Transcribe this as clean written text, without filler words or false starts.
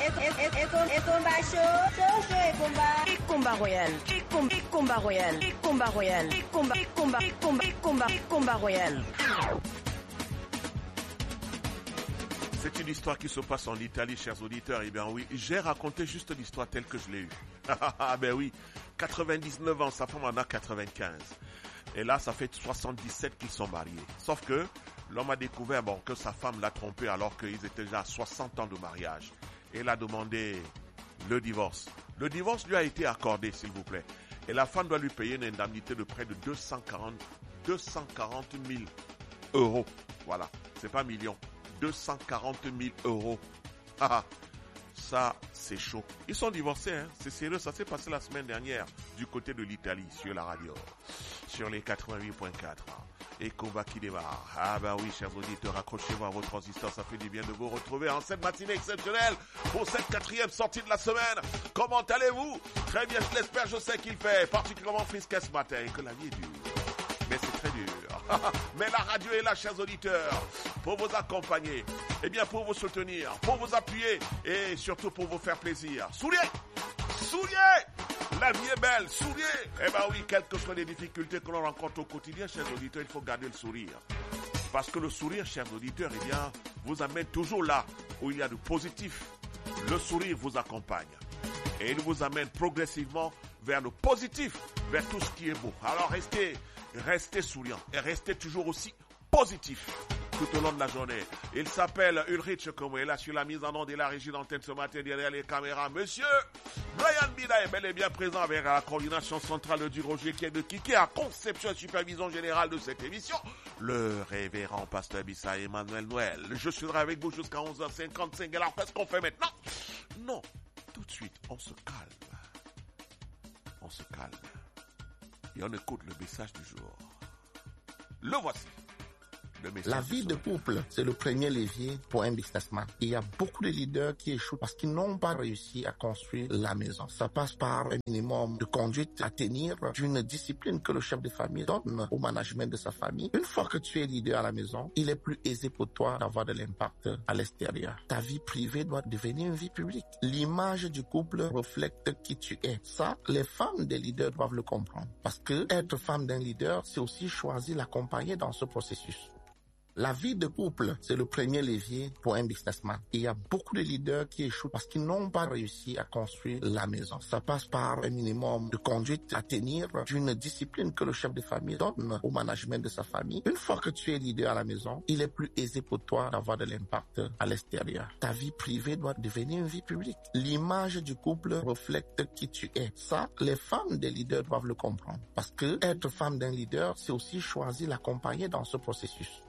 Combat royal. Combat royal. C'est une histoire qui se passe en Italie, chers auditeurs. Eh bien oui, j'ai raconté juste l'histoire telle que je l'ai eue. Ah ben oui, 99 ans, sa femme en a 95. Et là, ça fait 77 qu'ils sont mariés. Sauf que l'homme a découvert que sa femme l'a trompé alors qu'ils étaient déjà à 60 ans de mariage. Et il a demandé le divorce. Le divorce lui a été accordé, s'il vous plaît. Et la femme doit lui payer une indemnité de près de 240 000 euros. Voilà, c'est pas millions. 240 000 euros. Ah, ça, c'est chaud. Ils sont divorcés, hein. C'est sérieux, ça s'est passé la semaine dernière du côté de l'Italie, sur la radio, sur les 88.4. Et combat qui démarre. Ah bah oui, chers auditeurs, accrochez-vous à vos transistors, ça fait du bien de vous retrouver en cette matinée exceptionnelle pour cette 4e sortie de la semaine. Comment allez-vous? Très bien, je l'espère, je sais qu'il fait particulièrement frisquet ce matin et que la vie est dure. Mais c'est très dur. Mais la radio est là, chers auditeurs, pour vous accompagner, et bien pour vous soutenir, pour vous appuyer et surtout pour vous faire plaisir. Souriez! La vie est belle, souriez! Eh ben oui, quelles que soient les difficultés que l'on rencontre au quotidien, chers auditeurs, il faut garder le sourire. Parce que le sourire, chers auditeurs, eh bien, vous amène toujours là où il y a du positif. Le sourire vous accompagne. Et il vous amène progressivement vers le positif, vers tout ce qui est beau. Alors restez souriant et restez toujours aussi positif tout au long de la journée. Il s'appelle Ulrich Como, et là sur la mise en onde et la régie d'antenne ce matin derrière les caméras. Monsieur Brian Bida est bel et bien présent avec la coordination centrale du Roger qui est de Kiki à conception et supervision générale de cette émission. Le révérend pasteur Bissa Emmanuel Noël. Je serai avec vous jusqu'à 11h55. Alors qu'est-ce qu'on fait maintenant? Non, tout de suite, on se calme. Et on écoute le message du jour. Le voici. La vie de couple, c'est le premier levier pour un businessman. Il y a beaucoup de leaders qui échouent parce qu'ils n'ont pas réussi à construire la maison. Ça passe par un minimum de conduite à tenir, d'une discipline que le chef de famille donne au management de sa famille. Une fois que tu es leader à la maison, il est plus aisé pour toi d'avoir de l'impact à l'extérieur. Ta vie privée doit devenir une vie publique. L'image du couple reflète qui tu es. Ça, les femmes des leaders doivent le comprendre. Parce que être femme d'un leader, c'est aussi choisir l'accompagner dans ce processus. La vie de couple, c'est le premier levier pour un businessman. Il y a beaucoup de leaders qui échouent parce qu'ils n'ont pas réussi à construire la maison. Ça passe par un minimum de conduite à tenir, d'une discipline que le chef de famille donne au management de sa famille. Une fois que tu es leader à la maison, il est plus aisé pour toi d'avoir de l'impact à l'extérieur. Ta vie privée doit devenir une vie publique. L'image du couple reflète qui tu es. Ça, les femmes des leaders doivent le comprendre. Parce que être femme d'un leader, c'est aussi choisir l'accompagner dans ce processus.